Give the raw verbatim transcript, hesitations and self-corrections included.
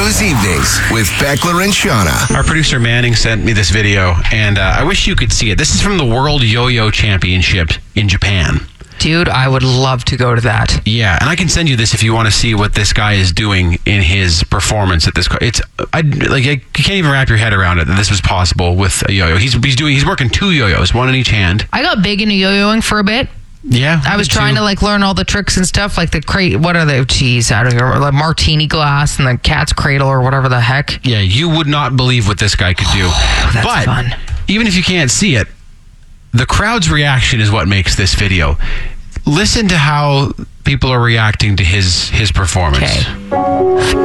Booze Evenings with Beckler and Shauna. Our producer Manning sent me this video, and uh, I wish you could see it. This is from the World Yo-Yo Championship in Japan. Dude, I would love to go to that. Yeah, and I can send you this if you want to see what this guy is doing in his performance at this. It's I like I, you can't even wrap your head around it that this was possible with a yo-yo. He's he's doing he's working two yo-yos, one in each hand. I got big into yo-yoing for a bit. Yeah, I was trying too. to like learn all the tricks and stuff, like the crate. What are they? Geez, out of here, like martini glass and the cat's cradle or whatever the heck. Yeah, you would not believe what this guy could do. That's but fun. Even if you can't see it, the crowd's reaction is what makes this video. Listen to how people are reacting to his his performance. Okay.